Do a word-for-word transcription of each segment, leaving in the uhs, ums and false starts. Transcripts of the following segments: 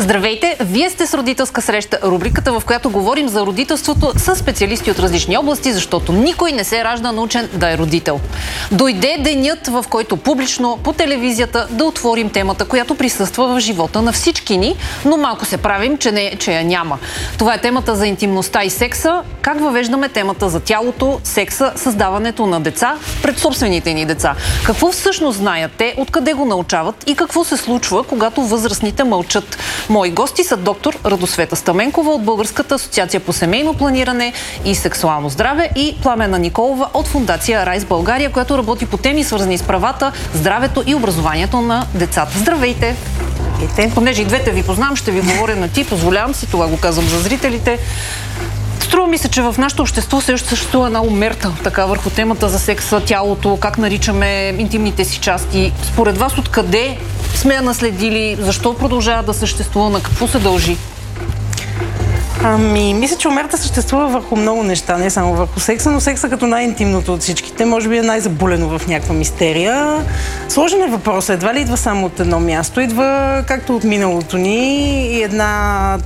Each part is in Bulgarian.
Здравейте! Вие сте с Родителска среща, рубриката, в която говорим за родителството с специалисти от различни области, защото никой не се ражда научен да е родител. Дойде денят, в който публично по телевизията да отворим темата, която присъства в живота на всички ни, но малко се правим, че, не, че я няма. Това е темата за интимността и секса. Как въвеждаме темата за тялото, секса, създаването на деца пред собствените ни деца? Какво всъщност знаят те, откъде го научават и какво се случва, когато възрастните мълчат? Мои гости са доктор Радосвета Стаменкова от Българската асоциация по семейно планиране и сексуално здраве и Пламена Николова от фондация Райс България, която работи по теми, свързани с правата, здравето и образованието на децата. Здравейте! Здравейте! Понеже и двете ви познавам, ще ви говоря на ти, позволявам си, това го казвам за зрителите. Струва ми се, че в нашето общество също съществува една умерта така върху темата за секса, тялото, как наричаме интимните си части. Според вас откъде сме я наследили, защо продължава да съществува, на какво се дължи? Ами, мисля, че умерта съществува върху много неща, не само върху секса, но секса като най-интимното от всичките, може би е най-заболено в някаква мистерия. Сложен е въпросът, едва ли идва само от едно място, идва както от миналото ни и една...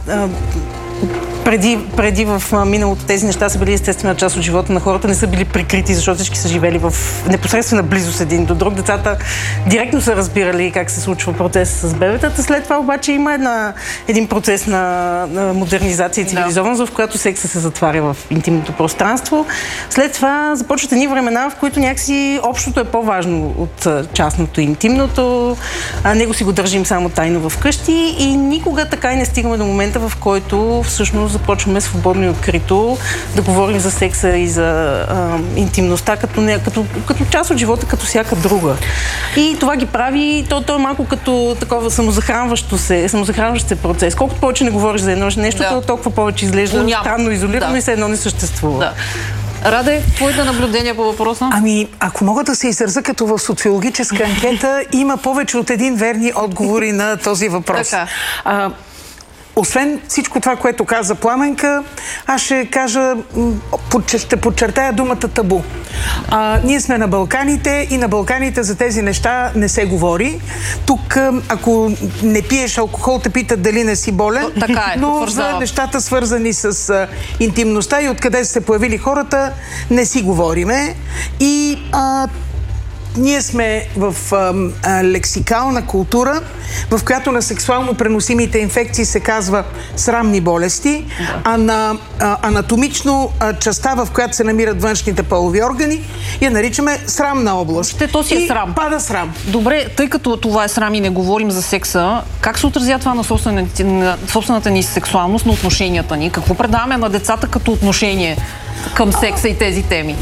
Преди, преди в миналото тези неща са били естествена част от живота на хората, не са били прикрити, защото всички са живели в непосредствена близост един до друг. Децата директно са разбирали как се случва процес с бебетата. След това обаче има една, един процес на, на модернизация и цивилизованост, да. В която секса се затваря в интимното пространство. След това започват едни времена, в които някакси общото е по-важно от частното и интимното. А него си го държим само тайно вкъщи и никога така и не стигаме до момента, в който всъщност започваме свободно и открито да говорим за секса и за а, интимността като, не, като, като част от живота, като всяка друга. И това ги прави, то, то е малко като такова самозахранващо се, самозахранващ се процес. Колкото повече не говориш за едно нещо, да. толкова повече изглежда странно изолирано да. и все едно не съществува. Да. Раде, твоите наблюдения по въпроса? Ами, ако мога да се изразя като в социологическа анкета, има повече от един верни отговори на този въпрос. Така. А, Освен всичко това, което каза Пламенка, аз ще кажа, ще подчертая думата табу. А, ние сме на Балканите и на Балканите за тези неща не се говори. Тук, ако не пиеш алкохол, те питат дали не си болен. То, така е, но за нещата свързани с а, интимността и откъде са се появили хората, не си говориме. И а, ние сме в а, а, лексикална култура, в която на сексуално преносимите инфекции се казва срамни болести, да. а на а, анатомично а, частта, в която се намират външните полови органи, я наричаме срамна област. Ще то си е срам. Пада срам. Добре, тъй като това е срам и не говорим за секса, как се отразява това на собствената, на собствената ни сексуалност, на отношенията ни? Какво предаваме на децата като отношение към секса и тези теми?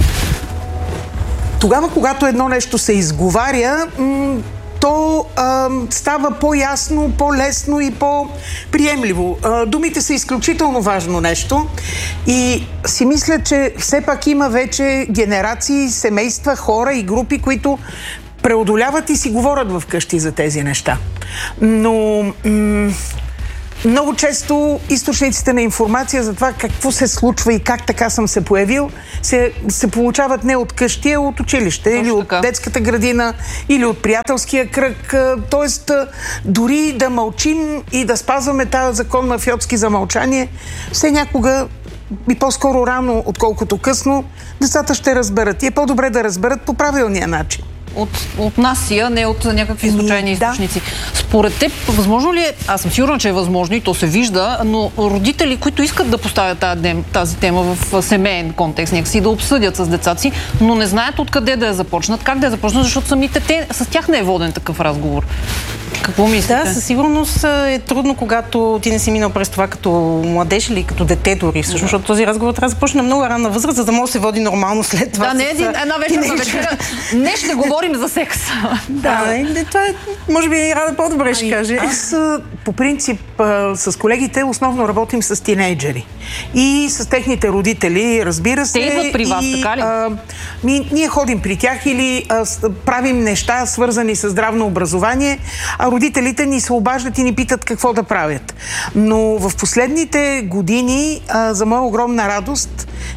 Тогава, когато едно нещо се изговаря, то а, става по-ясно, по-лесно и по-приемливо. А, думите са изключително важно нещо и си мисля, че все пак има вече генерации, семейства, хора и групи, които преодоляват и си говорят вкъщи за тези неща. Но... М- Много често източниците на информация за това какво се случва и как така съм се появил, се, се получават не от къщи, а от училище, или от детската градина, или от приятелския кръг. Тоест, дори да мълчим и да спазваме тази закон мафиотски за мълчание, все някога и по-скоро рано, отколкото късно, децата ще разберат. И е по-добре да разберат по правилния начин. От, от нас, а не от някакви случайни източници. Да. Според теб, възможно ли е, аз съм сигурна, че е възможно и то се вижда, но родители, които искат да поставят тази, тази тема в семейен контекст, някакси да обсъдят с децата си, но не знаят откъде да я започнат, как да я започнат, защото самите те, с тях не е воден такъв разговор. Какво мислите? Да, със сигурност е трудно, когато ти не си минал през това като младеж или като дете дори. Всъщност, защото този разговор трябва да започне на много ранна възраст, за да може да се води нормално след това. Да, не един, една вечерна вечера. Не ще говорим за секс. Да, да. Това е, може би и Рада по-добре ще каже. Аз по принцип с колегите основно работим с тинейджери. И с техните родители, разбира се. Те идват при вас, и, така ли? А, ми, ние ходим при тях или а, с, правим неща, свързани с здравно образование, а родителите ни се обаждат и ни питат какво да правят. Но в последните години, а, за моя огромна радост,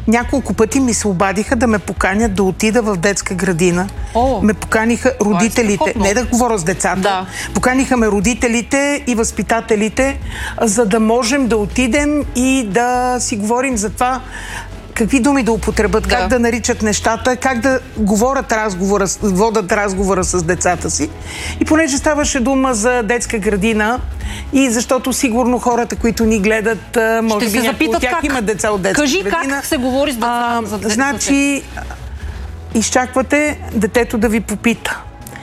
няколко пъти ми се обадиха да ме поканят да отида в детска градина. О, ме поканиха родителите, не да говоря с децата, да. поканиха ме родителите и възпитателите, за да можем да отидем и да си говорим за това какви думи да употребят, да. Как да наричат нещата, как да говорят разговора, водят разговора с децата си. И понеже ставаше дума за детска градина и защото сигурно хората, които ни гледат, може ще би някои от тях как? имат деца от детска Кажи, градина. Кажи как се говори с деца а, за детската? Значи, изчаквате детето да ви попита.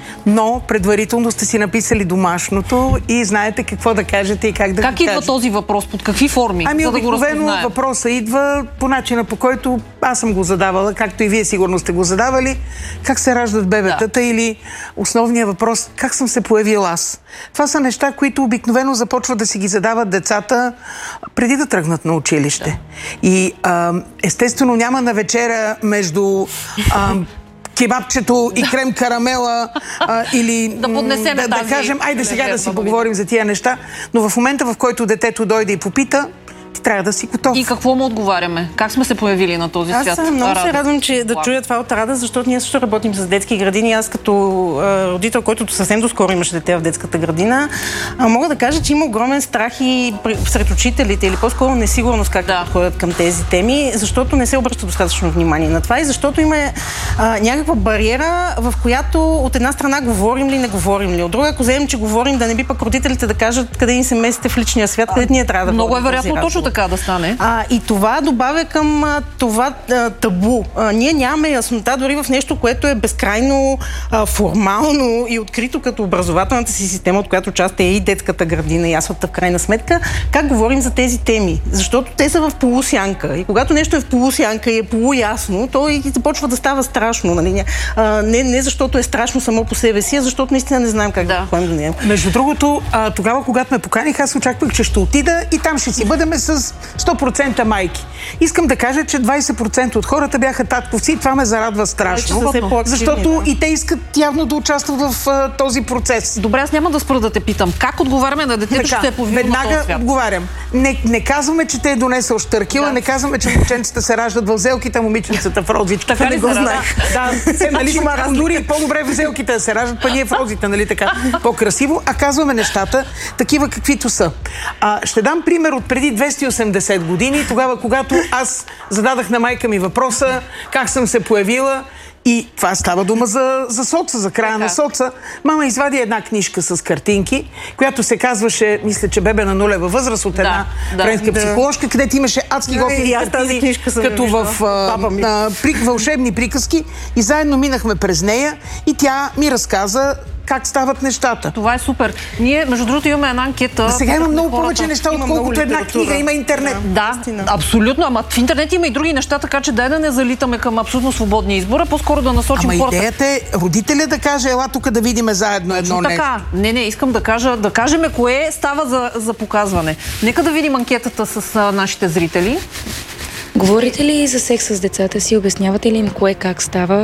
Но предварително сте си написали домашното и знаете какво да кажете и как да как го кажете. Как идва този въпрос? Под какви форми? Ами за обикновено да въпросът идва по начина, по който аз съм го задавала, както и вие сигурно сте го задавали. Как се раждат бебетата да. Или основният въпрос, как съм се появил аз. Това са неща, които обикновено започват да си ги задават децата преди да тръгнат на училище. Да. И а, естествено няма на вечеря между... А, кебабчето и крем карамела а, или да, поднесем да, да кажем, айде сега да си поговорим за тия неща, но в момента, в който детето дойде и попита, ти трябва да си готов. И какво му отговаряме? Как сме се появили на този аз свят? Аз много Рада. се радвам, че да чуя това от Рада, защото ние също работим с детски градини. Аз като а, родител, който съвсем доскоро имаше дете в детската градина, а, мога да кажа, че има огромен страх и сред учителите или по-скоро несигурност как да подходят към тези теми, защото не се обръща достатъчно внимание на това и защото има а, някаква бариера, в която от една страна говорим ли, не говорим ли. От друга, ако вземем, че говорим, да не би пък родителите да кажат къде им се местите в личния свят, където ние трябва да много е вероятно точно така да стане. А, и това добавя към а, това а, табу. А, ние нямаме яснота дори в нещо, което е безкрайно а, формално и открито като образователната си система, от която част е и детската градина и яслата в крайна сметка. Как говорим за тези теми? Защото те са в полусянка. И когато нещо е в полусянка и е полуясно, то и започва да става страшно. Нали? А, не, не защото е страшно само по себе си, а защото наистина не знаем как да ходим до нея. Между другото, а, тогава, когато ме поканих, аз очаквах, че ще отида и там ще си бъдеме с сто процента майки. Искам да кажа, че двайсет процента от хората бяха татковци и това ме зарадва страшно, защото да. И те искат явно да участват в а, този процес. Добре, аз няма да спра да те питам. Как отговаряме на детето, ще е повинно на този свят? Веднага отговарям. Не, не казваме, че те е донесъл щъркила, да. Не казваме, че момченцата се раждат в зелките, момиченцата в розички. Така не го знаех. Да, се, нали, дори по-добре в зелките да се раждат, па ние в розите, нали така, по-красиво, а казваме нещата такива каквито са. А, ще дам пример от преди двеста и осемдесет години, тогава, когато аз зададах на майка ми въпроса как съм се появила и това става дума за, за соца, за края така. На соца. Мама извади една книжка с картинки, която се казваше, мисля, че бебе на нулева възраст от една да, френска да. Психоложка, където имаше адски да, готини картини, като в а, а, при, вълшебни приказки и заедно минахме през нея и тя ми разказа как стават нещата. Това е супер. Ние, между другото, имаме една анкета. А сега има много повече неща, отколкото една книга. Има интернет. Да, да, абсолютно. Ама в интернет има и други неща, така че дай да не залитаме към абсолютно свободния избор, а по-скоро да насочим Ама хората. Ама идеята е родителя да каже, ела тук да видиме заедно едно Точно нещо. Така. Не, не, искам да кажа, да кажем кое става за, за показване. Нека да видим анкетата с а, нашите зрители. Говорите ли за секс с децата си? Обяснявате ли им кое как става?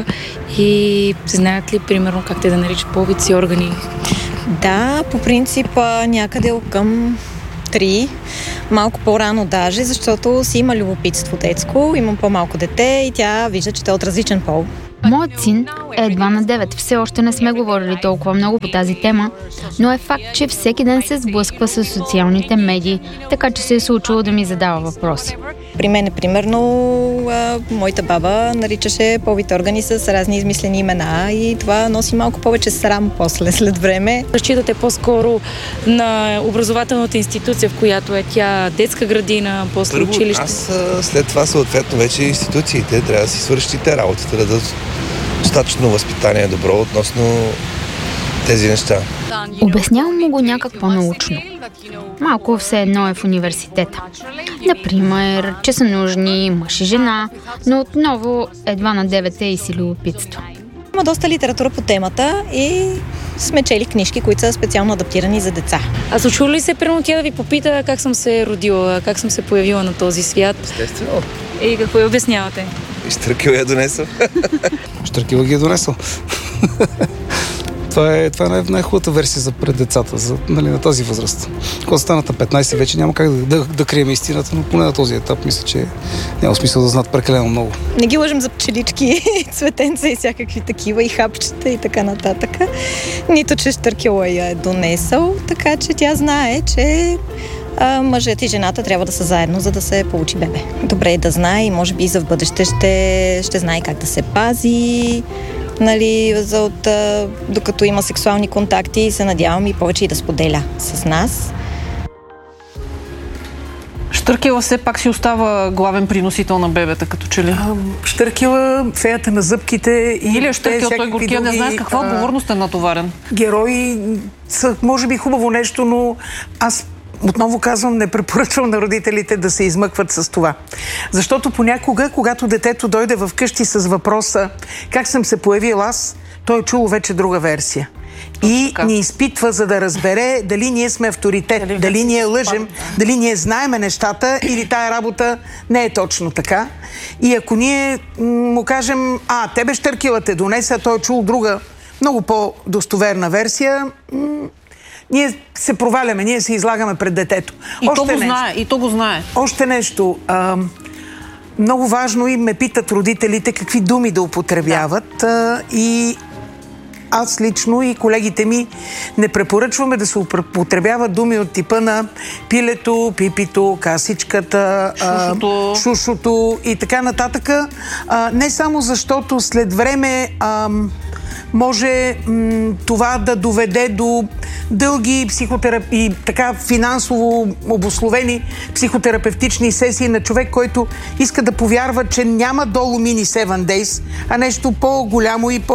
И знаят ли, примерно, как те да наричат половите си органи? Да, по принцип някъде към три, малко по-рано даже, защото си има любопитство детско, имам по-малко дете и тя вижда, че те е от различен пол. Моят син е едва на девет. Все още не сме говорили толкова много по тази тема, но е факт, че всеки ден се сблъсква с социалните медии, така че се е случило да ми задава въпроси. При мен, примерно, а, моята баба наричаше половите органи с разни измислени имена и това носи малко повече срам после, след време. Разчитате по-скоро на образователната институция, в която е тя, детска градина, после Първо, училище? Аз след това съответно вече институциите трябва да си свършите работата, да дадат достатъчно възпитание добро относно тези неща. Обяснявам му го някак по-научно. Малко все едно е в университета. Например, че са нужни мъж и жена, но отново едва на девет е и си любопитство. Има доста литература по темата и сме чели книжки, които са специално адаптирани за деца. А случва ли се, примерно, тя да ви попита как съм се родила, как съм се появила на този свят? Естествено. И какво я обяснявате? Щъркила я донесъл. Щъркила ги е донесъл. Това е, това е най-хубавата версия за пред децата, за, нали, на тази възраст. Когато станат на петнайсет, вече няма как да, да, да крием истината, но поне на този етап мисля, че няма смисъл да знаят прекалено много. Не ги лъжим за пчелички, цветенца и всякакви такива, и хапчета и така нататък. Нито, че Штъркела я е донесъл, така че тя знае, че а, мъжът и жената трябва да са заедно, за да се получи бебе. Добре е да знае и може би за в бъдеще ще, ще знае как да се пази, нали, за от, а, докато има сексуални контакти, се надявам и повече и да споделя с нас. Штъркела все пак си остава главен приносител на бебета, като че ли? А, Штъркела, феята на зъбките и... Или е Штъркел, той горкия, не знае каква а... отговорност е натоварен. Герои са, може би, хубаво нещо, но аз отново казвам, не препоръчвам на родителите да се измъкват с това. Защото понякога, когато детето дойде в къщи с въпроса как съм се появил аз, той е чул вече друга версия. И ни изпитва, за да разбере дали ние сме авторитет, дали, дали ние лъжем, дали ние знаеме нещата или тая работа не е точно така. И ако ние му кажем, а, тебе Штъркела те донесе, а той е чул друга, много по-достоверна версия, ние се проваляме, ние се излагаме пред детето. И Още то го нещо. знае, и то го знае. Още нещо. А, много важно и ме питат родителите какви думи да употребяват. Да. А, и аз лично и колегите ми не препоръчваме да се употребяват думи от типа на пилето, пипито, касичката, шушото, а, шушото и така нататък. А, не само защото след време а, може м, това да доведе до дълги психотерапии, така финансово обусловени психотерапевтични сесии на човек, който иска да повярва, че няма долу мини седем Days, а нещо по-голямо и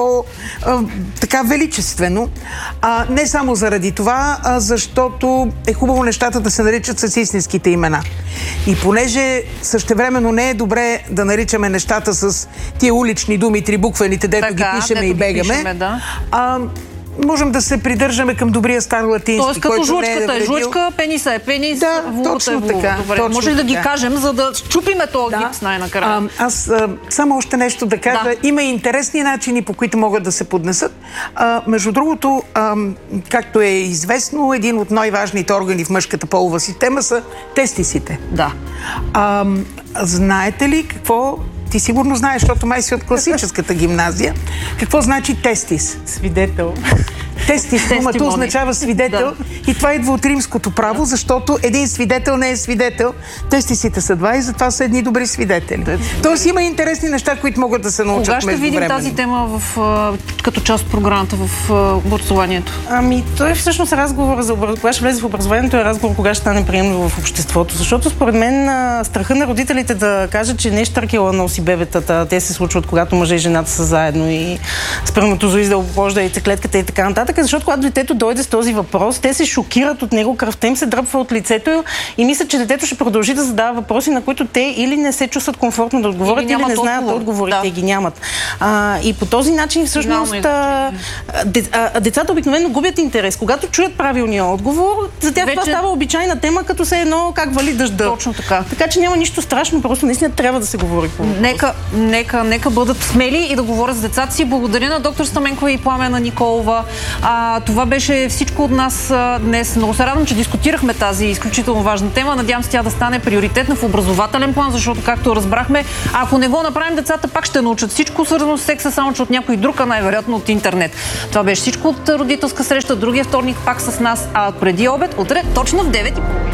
по-така величествено. А, не само заради това, а защото е хубаво нещата да се наричат с истинските имена. И понеже същевременно не е добре да наричаме нещата с тия улични думи, трибуквените, дето така, ги пишеме и бегаме, пишеме, да. а, можем да се придържаме към добрия стар латински. Тоест като жлъчката е жлъчка, пениса е пенис, да, вулата е вулата. Така, добре, може ли да ги кажем, за да чупиме този да. гипс най-накрая? А, аз а, само още нещо да кажа. Да. Има интересни начини, по които могат да се поднесат. А, между другото, а, както е известно, един от най-важните органи в мъжката полова система са тестисите. Да. А, знаете ли какво... Ти сигурно знаеш, защото май си от класическата гимназия. Какво значи тестис? Свидетел. Тестис, думата означава свидетел. Да. И това идва от римското право, защото един свидетел не е свидетел. Тестисите са два и затова са едни добри свидетели. Да. Тоест има интересни неща, които могат да се научат междувременно. Кога ще видим тази тема в, като част от програмата в образованието? Ами, той е всъщност разговор за образованието. Кога ще влезе в образованието е разговор, кога ще стане приемливо в обществото. Защото според мен страха на родителите да кажат, че не Штъркела носи бебетата, те се случват, когато мъжа и жената са заедно и сперматозоид да обложда яйцеклетката и така нататък. Защото когато детето дойде с този въпрос, те се шокират от него, кръвта им се дръпва от лицето и мислят, че детето ще продължи да задава въпроси, на които те или не се чувстват комфортно да отговорят, или, или не знаят отговор. отговорите, да. ги нямат. А, и по този начин всъщност а, де, а, децата обикновено губят интерес. Когато чуят правилния отговор, за тях Вече... това става обичайна тема, като се едно как вали дъжда. Точно така. Така че няма нищо страшно, просто наистина трябва да се говори по въпрос. Нека, нека, нека бъдат смели и да говорят с децата си. Благодаря на доктор Стаменкова и Пламена Николова. А, това беше всичко от нас а, днес. Много се радвам, че дискутирахме тази изключително важна тема. Надявам се тя да стане приоритетна в образователен план, защото, както разбрахме, ако не го направим, децата пак ще научат всичко свързано с секса, само че от някой друг, а най-вероятно от интернет. Това беше всичко от родителска среща. Другия вторник пак с нас, а преди обед, утре точно в девет и половина.